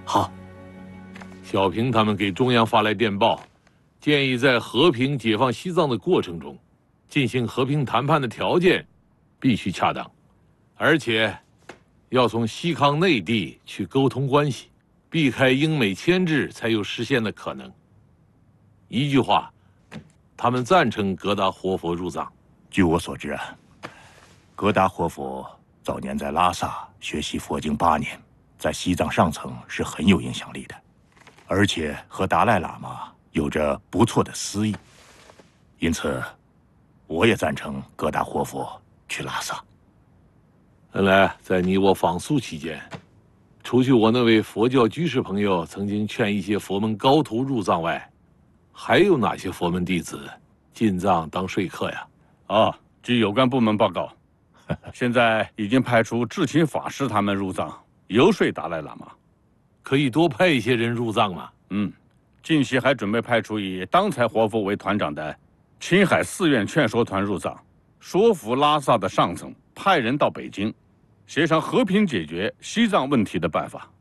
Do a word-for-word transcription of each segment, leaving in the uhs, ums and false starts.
好。 小平他们给中央发来电报，建议在和平解放西藏的过程中，进行和平谈判的条件必须恰当，而且要从西康内地去沟通关系，避开英美牵制才有实现的可能。一句话，他们赞成格达活佛入藏。 据我所知啊，格达活佛早年在拉萨学习佛经八年，在西藏上层是很有影响力的，而且和达赖喇嘛有着不错的私意，因此，我也赞成格达活佛去拉萨。 看来，在你我访苏期间，除去我那位佛教居士朋友曾经劝一些佛门高徒入藏外，还有哪些佛门弟子进藏当说客呀？ 啊，据有关部门报告，现在已经派出智勤法师他们入藏游说达赖喇嘛。 可以多派一些人入藏吗？ 嗯，近期还准备派出以当才活佛为团长的青海寺院劝说团入藏，说服拉萨的上层派人到北京，协商和平解决西藏问题的办法。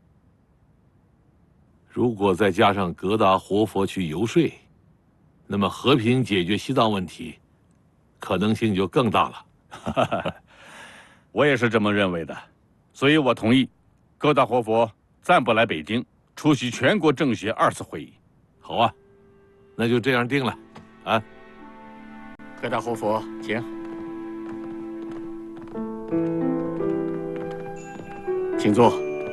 如果再加上格达活佛去游说，那么和平解决西藏问题可能性就更大了。 我也是这么认为的，所以我同意格达活佛暂不来北京出席全国政协二次会议。 好啊，那就这样定了。啊， 格达活佛，请，请坐。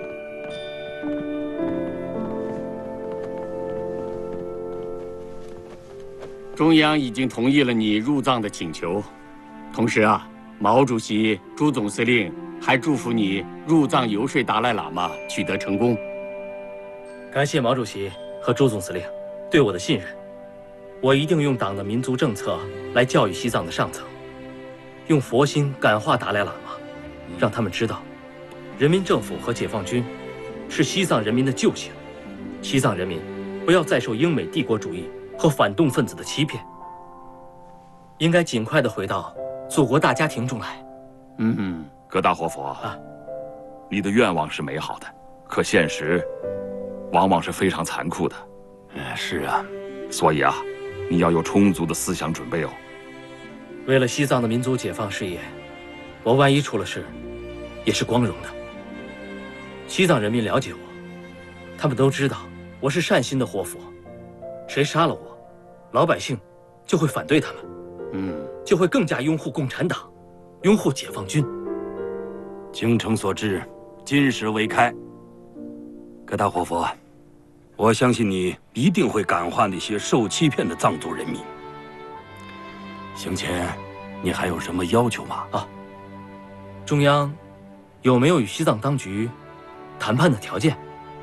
中央已经同意了你入藏的请求，同时啊，毛主席、朱总司令还祝福你入藏游说达赖喇嘛取得成功。 感谢毛主席和朱总司令对我的信任，我一定用党的民族政策来教育西藏的上层，用佛心感化达赖喇嘛，让他们知道，人民政府和解放军是西藏人民的救星，西藏人民不要再受英美帝国主义和反动分子的欺骗，应该尽快地回到祖国大家庭中来。 嗯嗯， 格达活佛啊，你的愿望是美好的，可现实往往是非常残酷的。 嗯，是啊， 所以啊，你要有充足的思想准备哦。 为了西藏的民族解放事业，我万一出了事，也是光荣的。西藏人民了解我，他们都知道我是善心的活佛，谁杀了我，老百姓就会反对他们， 嗯， 就会更加拥护共产党，拥护解放军。 精诚所至，金石为开。格达活佛，我相信你一定会感化那些受欺骗的藏族人民。行前，你还有什么要求吗？ 啊，中央有没有与西藏当局谈判的条件？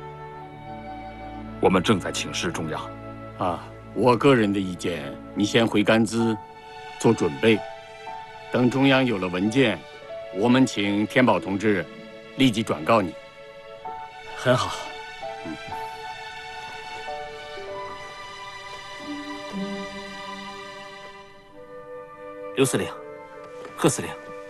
我们正在请示中央。 啊，我个人的意见，你先回甘孜做准备，等中央有了文件，我们请天宝同志立即转告你。 很好。 嗯， 刘司令，贺司令，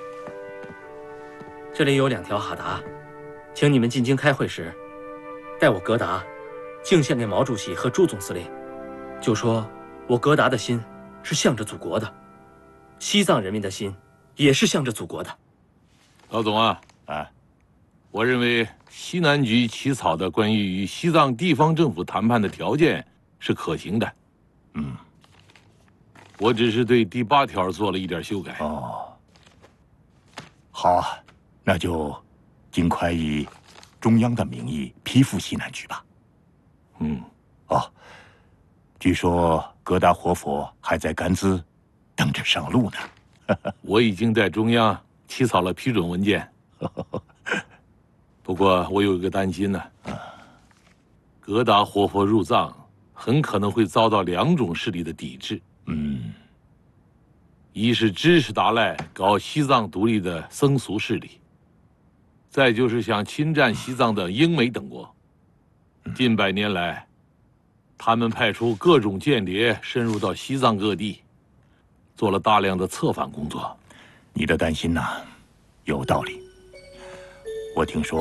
这里有两条哈达，请你们进京开会时，代我格达敬献给毛主席和朱总司令，就说我格达的心是向着祖国的，西藏人民的心也是向着祖国的。 老总啊， 啊， 我认为西南局起草的关于与西藏地方政府谈判的条件是可行的。 嗯， 我只是对第八条做了一点修改。 哦，好啊，那就尽快以中央的名义批复西南局吧。 嗯， 哦，据说格达活佛还在甘孜等着上路呢。 我已经在中央起草了批准文件。不过我有一个担心呢，格达活佛入藏很可能会遭到两种势力的抵制。 嗯， 一是支持达赖搞西藏独立的僧俗势力，再就是想侵占西藏的英美等国。近百年来，他们派出各种间谍深入到西藏各地，做了大量的策反工作。 你的担心呐，有道理。我听说